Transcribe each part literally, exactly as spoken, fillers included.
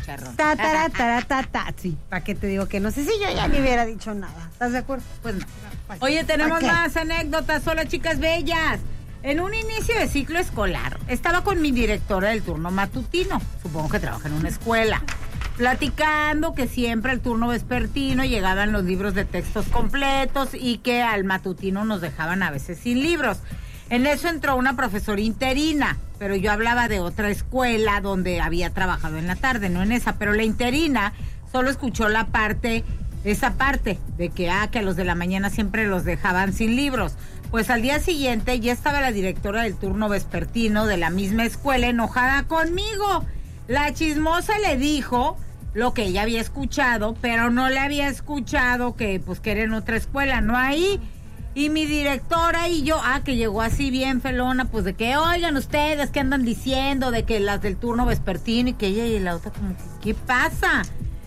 chicharrón. Ta, ta, ta, ta, ta, sí, ¿para qué te digo que no sé si yo ya ni hubiera dicho nada? ¿Estás de acuerdo? Pues no. Oye, tenemos Okay. más anécdotas. Hola, chicas bellas. En un inicio de ciclo escolar, estaba con mi directora del turno matutino, supongo que trabaja en una escuela, platicando que siempre al turno vespertino llegaban los libros de textos completos y que al matutino nos dejaban a veces sin libros. En eso entró una profesora interina, pero yo hablaba de otra escuela donde había trabajado en la tarde, no en esa, pero la interina solo escuchó la parte, esa parte de que, ah, que a los de la mañana siempre los dejaban sin libros. Pues al día siguiente ya estaba la directora del turno vespertino de la misma escuela enojada conmigo. La chismosa le dijo lo que ella había escuchado, pero no le había escuchado que pues que era en otra escuela, no ahí. Y mi directora y yo, ah, que llegó así bien felona, pues de que, oigan ustedes, ¿qué andan diciendo? De que las del turno vespertino y que ella y la otra como, ¿qué pasa?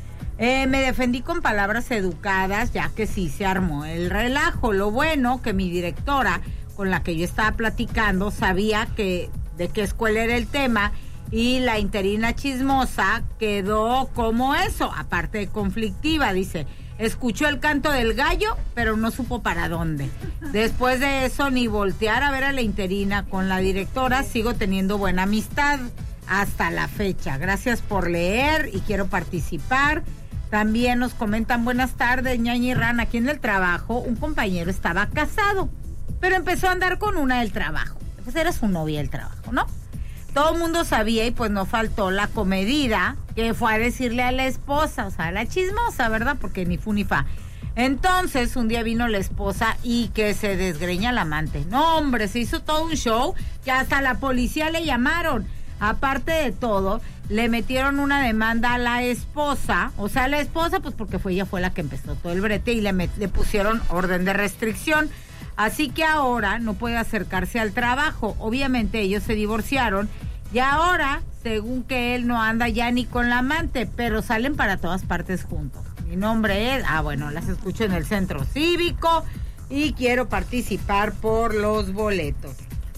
Eh, me defendí con palabras educadas, ya que sí se armó el relajo. Lo bueno que mi directora, con la que yo estaba platicando, sabía que de qué escuela era el tema, y la interina chismosa quedó como eso, aparte de conflictiva, dice, escuchó el canto del gallo, pero no supo para dónde. Después de eso, ni voltear a ver a la interina. Con la directora sigo teniendo buena amistad hasta la fecha. Gracias por leer y quiero participar. También nos comentan, buenas tardes, ñaña y rana. Aquí en el trabajo, un compañero estaba casado, pero empezó a andar con una del trabajo. Pues era su novia del trabajo, ¿no? Todo el mundo sabía y pues no faltó la comedida que fue a decirle a la esposa, o sea, la chismosa, ¿verdad? Porque ni fu ni fa. Entonces, un día vino la esposa y que se desgreña la amante. No, hombre, se hizo todo un show que hasta la policía le llamaron. Aparte de todo, le metieron una demanda a la esposa, o sea, a la esposa, pues porque fue ella fue la que empezó todo el brete y le, met, le pusieron orden de restricción. Así que ahora no puede acercarse al trabajo. Obviamente ellos se divorciaron y ahora, según que él no anda ya ni con la amante, pero salen para todas partes juntos. Mi nombre es, ah bueno, las escucho en el centro cívico y quiero participar por los boletos.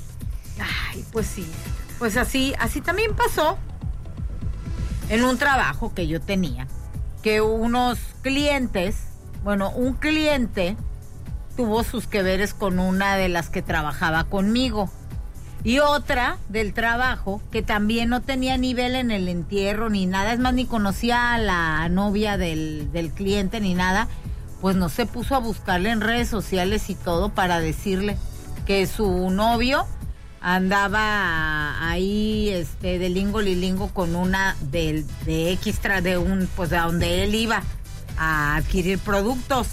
Ay, pues sí, pues así, así también pasó en un trabajo que yo tenía, que unos clientes, bueno, un cliente tuvo sus que veres con una de las que trabajaba conmigo y otra del trabajo que también no tenía nivel en el entierro ni nada, es más, ni conocía a la novia del, del cliente ni nada, pues no se puso a buscarle en redes sociales y todo para decirle que su novio andaba ahí este de lingo lilingo con una de, de extra de un, pues de donde él iba a adquirir productos.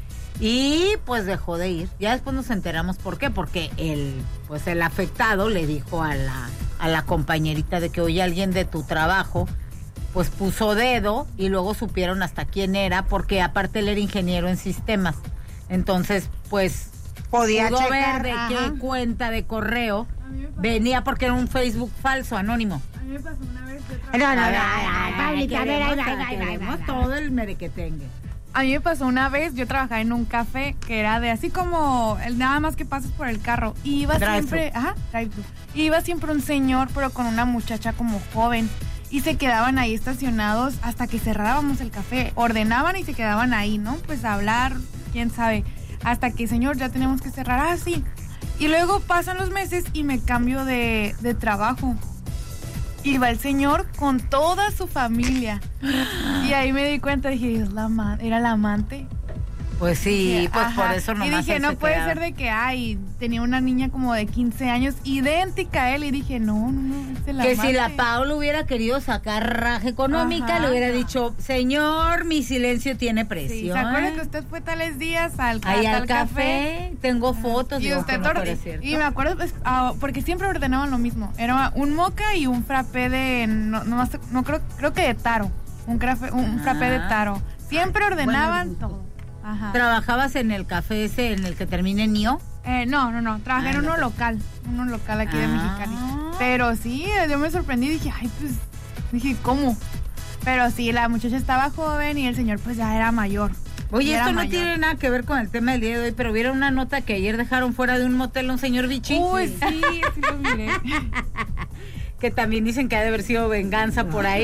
Y pues dejó de ir. Ya después nos enteramos por qué, porque el, pues el afectado le dijo a la, a la compañerita de que oye, alguien de tu trabajo, pues puso dedo y luego supieron hasta quién era, porque aparte él era ingeniero en sistemas. Entonces, pues podía pudo checar, ver de ajá. qué cuenta de correo venía, porque era un Facebook falso, anónimo. A mí me pasó una vez. No, no, no, ay, Pablita, a ver, ay, ay, ay, ay, ay, todo el merequetengue. A mí me pasó una vez, yo trabajaba en un café que era de así como el nada más que pasas por el carro. Y iba Drive siempre, ajá, drive-thru. Iba siempre un señor, pero con una muchacha como joven. Y se quedaban ahí estacionados hasta que cerrábamos el café. Ordenaban y se quedaban ahí, ¿no? Pues a hablar, quién sabe. Hasta que, señor, ya tenemos que cerrar. Ah, sí. Y luego pasan los meses y me cambio de, de trabajo. Y va el señor con toda su familia. Y ahí me di cuenta, dije, Dios, la ama- era la amante. Pues sí, Dije, pues ajá. por eso nomás Y dije, él no se puede quedaba. ser de que, ay, tenía una niña como de quince años, idéntica a él. Y dije, no, no, no, es el Que amante. si la Paula hubiera querido sacar raja económica, Ajá. le hubiera dicho, señor, mi silencio tiene precio. Sí, ¿se acuerda que usted fue tales días al, Ahí a al tal café, tengo fotos. Y digo, usted que no tor- puede ser, y ¿no? me acuerdo, pues, ah, porque siempre ordenaban lo mismo. Era un moca y un frappé de, no, no, más- no creo, creo que de taro. Un, crafe, un Ah. frappé de taro. Siempre ordenaban Buenos todo. Ajá. ¿Trabajabas en el café ese en el que termina en Nio? Eh, no, no, no. Trabajé Ah, en no uno te- local. Uno local aquí de Ah. Mexicali. Pero sí, yo me sorprendí y dije, ay, pues, dije, ¿cómo? Pero sí, la muchacha estaba joven y el señor pues ya era mayor. Oye, Ya esto era no mayor. tiene nada que ver con el tema del día de hoy, pero vieron una nota que ayer dejaron fuera de un motel a un señor bichi. Uy, sí, sí lo miré. Que también dicen que ha de haber sido venganza por ahí.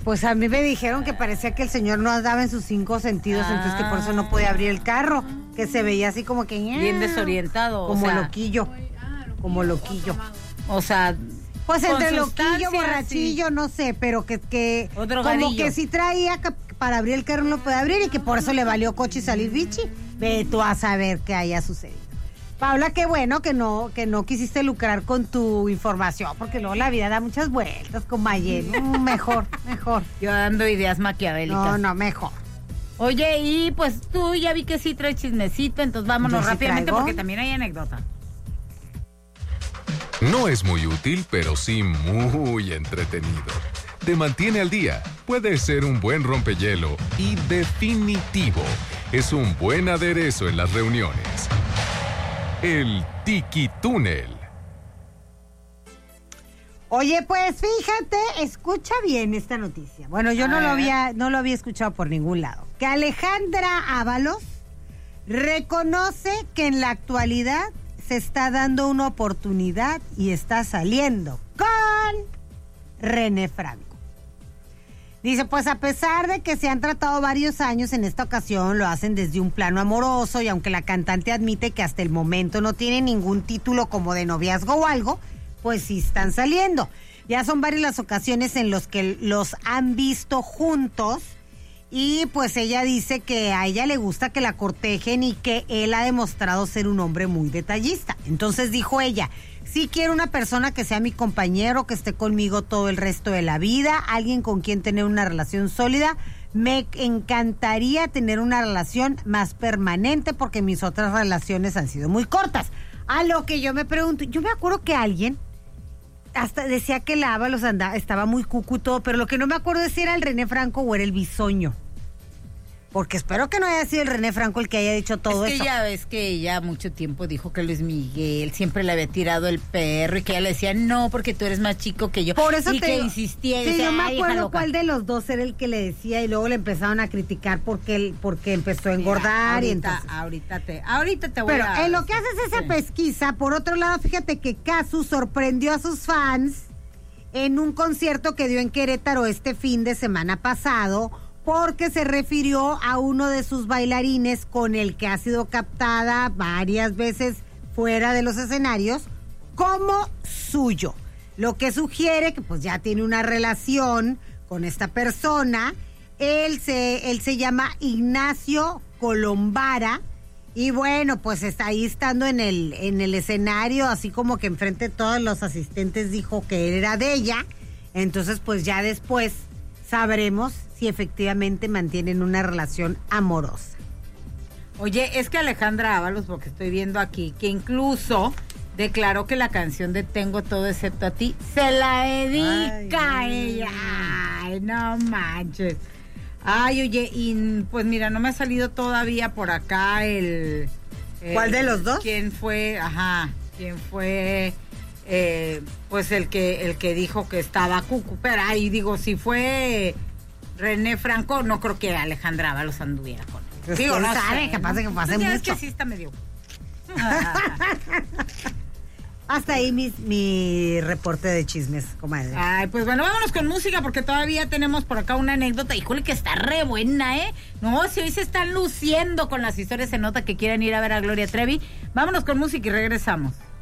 Pues a mí me dijeron que parecía que el señor no andaba en sus cinco sentidos, ah. entonces que por eso no podía abrir el carro, que se veía así como que... Bien desorientado. Como o sea, loquillo, como loquillo. O sea... Pues entre loquillo, borrachillo, sí. no sé, pero que... que como que sí traía que para abrir el carro no lo puede abrir y que por eso le valió coche y salir bichi. Ve tú a saber qué haya sucedido. Paula, qué bueno que no que no quisiste lucrar con tu información, porque luego la vida da muchas vueltas con Mayen. Mm, mejor, mejor. Yo dando ideas maquiavélicas. No, no, mejor. Oye, y pues tú ya vi que sí traes chismecito, entonces vámonos sí rápidamente traigo. Porque también hay anécdota. No es muy útil, pero sí muy entretenido. Te mantiene al día, puede ser un buen rompehielo y definitivo, es un buen aderezo en las reuniones. El Tiki Túnel. Oye, pues fíjate, escucha bien esta noticia. Bueno, yo no lo había, no lo había escuchado por ningún lado. Que Alejandra Ábalos reconoce que en la actualidad se está dando una oportunidad y está saliendo con René Franco. Dice, pues a pesar de que se han tratado varios años, en esta ocasión lo hacen desde un plano amoroso y aunque la cantante admite que hasta el momento no tiene ningún título como de noviazgo o algo, pues sí están saliendo. Ya son varias las ocasiones en las que los han visto juntos y pues ella dice que a ella le gusta que la cortejen y que él ha demostrado ser un hombre muy detallista. Entonces dijo ella, sí quiero una persona que sea mi compañero, que esté conmigo todo el resto de la vida, alguien con quien tener una relación sólida. Me encantaría tener una relación más permanente porque mis otras relaciones han sido muy cortas. A lo que yo me pregunto, yo me acuerdo que alguien hasta decía que la Ábalos andaba, estaba muy cucu todo, pero lo que no me acuerdo es si era el René Franco o era el Bisoño. Porque espero que no haya sido el René Franco el que haya dicho todo es que eso. Ya ves que ella mucho tiempo dijo que Luis Miguel siempre le había tirado el perro y que ella le decía, no, porque tú eres más chico que yo. Por eso y te que digo, insistía. Sí, yo me acuerdo cuál de los dos era el que le decía y luego le empezaron a criticar porque él, porque empezó a engordar. Mira, ahorita, y entonces... ahorita te, ahorita te voy Pero a... Pero en lo que haces esa sí. pesquisa, por otro lado, fíjate que Casu sorprendió a sus fans en un concierto que dio en Querétaro este fin de semana pasado, porque se refirió a uno de sus bailarines con el que ha sido captada varias veces fuera de los escenarios como suyo, lo que sugiere que pues ya tiene una relación con esta persona. Él se, él se llama Ignacio Colombara y bueno, pues está ahí estando en el, en el escenario, así como que enfrente de todos los asistentes dijo que él era de ella, entonces pues ya después sabremos si efectivamente mantienen una relación amorosa. Oye, es que Alejandra Ábalos, porque estoy viendo aquí, que incluso declaró que la canción de Tengo Todo Excepto a Ti se la dedica ay, a ella. Ay, no manches. Ay, oye, y pues mira, no me ha salido todavía por acá el... el ¿Cuál de los dos? ¿Quién fue? Ajá, ¿quién fue? Eh, pues el que el que dijo que estaba cucu, pero ahí digo, si fue René Franco, no creo que Alejandra Ábalos anduviera con él. Pues digo, no sabe, sé, capaz ¿no? de que pase pues mucho. Es que sí está medio... Hasta ahí mi, mi reporte de chismes, comadre. Ay, pues bueno, vámonos con música porque todavía tenemos por acá una anécdota. Híjole que está re buena, ¿eh? No, si hoy se están luciendo con las historias, se nota que quieren ir a ver a Gloria Trevi. Vámonos con música y regresamos.